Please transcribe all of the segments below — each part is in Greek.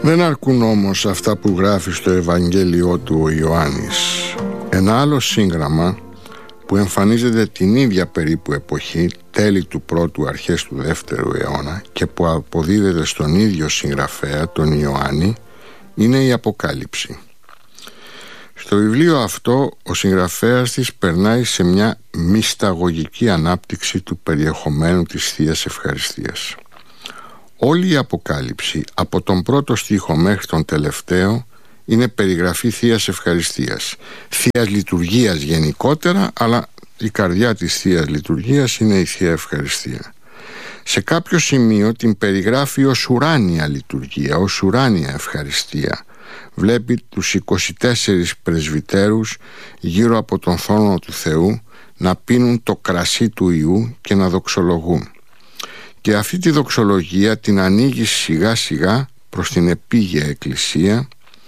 Δεν αρκούν όμως αυτά που γράφει στο Ευαγγέλιό του ο Ιωάννης. Ένα άλλο σύγγραμμα που εμφανίζεται την ίδια περίπου εποχή, τέλη του πρώτου αρχές του δεύτερου αιώνα, και που αποδίδεται στον ίδιο συγγραφέα, τον Ιωάννη, είναι η Αποκάλυψη. Στο βιβλίο αυτό ο συγγραφέας της περνάει σε μια μυσταγωγική ανάπτυξη του περιεχομένου της Θείας Ευχαριστίας. Όλη η Αποκάλυψη, από τον πρώτο στίχο μέχρι τον τελευταίο, είναι περιγραφή Θείας Ευχαριστίας, Θείας Λειτουργίας γενικότερα, αλλά η καρδιά της Θείας Λειτουργίας είναι η Θεία Ευχαριστία. Σε κάποιο σημείο την περιγράφει ως ουράνια λειτουργία, ως ουράνια ευχαριστία. Βλέπει τους 24 πρεσβυτέρους γύρω από τον θρόνο του Θεού να πίνουν το κρασί του Υιού και να δοξολογούν. Και αυτή τη δοξολογία την ανοίγει σιγά σιγά προς την επίγεια εκκλησία,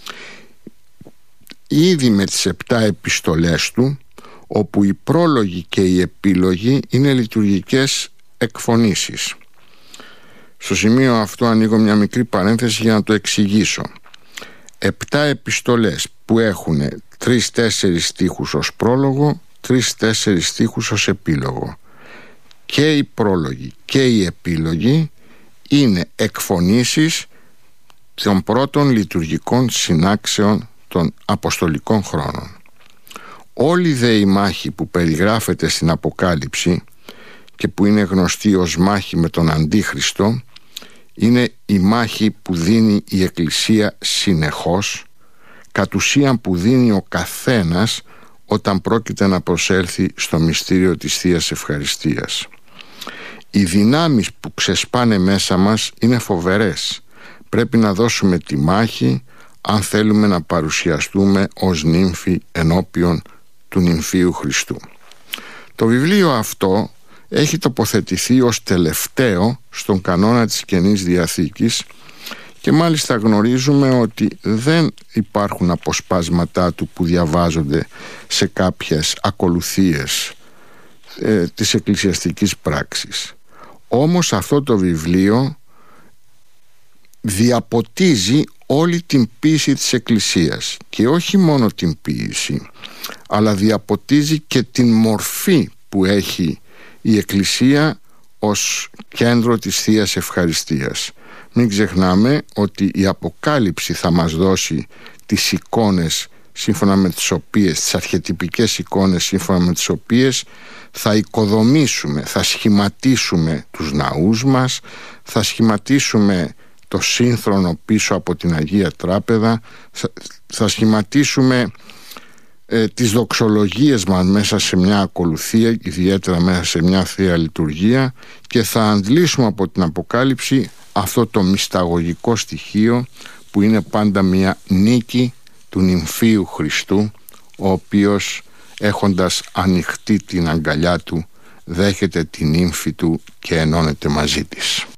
ήδη με τις 7 επιστολές του, όπου οι πρόλογοι και οι επίλογοι είναι λειτουργικές εκφωνήσεις. Στο σημείο αυτό ανοίγω μια μικρή παρένθεση για να το εξηγήσω. 7 επιστολές που έχουν 3-4 στίχους ως πρόλογο, 3-4 στίχους ως επίλογο. Και οι πρόλογοι και οι επίλογοι είναι εκφωνήσεις των πρώτων λειτουργικών συνάξεων των αποστολικών χρόνων. Όλη δε η μάχη που περιγράφεται στην Αποκάλυψη και που είναι γνωστή ως μάχη με τον Αντίχριστο είναι η μάχη που δίνει η Εκκλησία συνεχώς, κατ' ουσίαν που δίνει ο καθένας όταν πρόκειται να προσέλθει στο μυστήριο της Θείας Ευχαριστίας. Οι δυνάμεις που ξεσπάνε μέσα μας είναι φοβερές. Πρέπει να δώσουμε τη μάχη αν θέλουμε να παρουσιαστούμε ως νύμφοι ενώπιον του νυμφίου Χριστού. Το βιβλίο αυτό έχει τοποθετηθεί ως τελευταίο στον κανόνα της Καινής Διαθήκης και μάλιστα γνωρίζουμε ότι δεν υπάρχουν αποσπάσματά του που διαβάζονται σε κάποιες ακολουθίες της εκκλησιαστικής πράξης. Όμως αυτό το βιβλίο διαποτίζει όλη την ποίηση της Εκκλησίας, και όχι μόνο την ποίηση, αλλά διαποτίζει και την μορφή που έχει η Εκκλησία ως κέντρο της Θείας Ευχαριστίας. Μην ξεχνάμε ότι η Αποκάλυψη θα μας δώσει τις εικόνες σύμφωνα με τις οποίες, τις αρχετυπικές εικόνες σύμφωνα με τις οποίες θα οικοδομήσουμε, θα σχηματίσουμε τους ναούς μας, θα σχηματίσουμε το σύνθρονο πίσω από την Αγία Τράπεδα, θα σχηματίσουμε τις δοξολογίες μας μέσα σε μια ακολουθία, ιδιαίτερα μέσα σε μια Θεία Λειτουργία, και θα αντλήσουμε από την Αποκάλυψη αυτό το μυσταγωγικό στοιχείο που είναι πάντα μια νίκη του νυμφίου Χριστού, ο οποίος έχοντας ανοιχτεί την αγκαλιά του δέχεται την νύμφη του και ενώνεται μαζί της.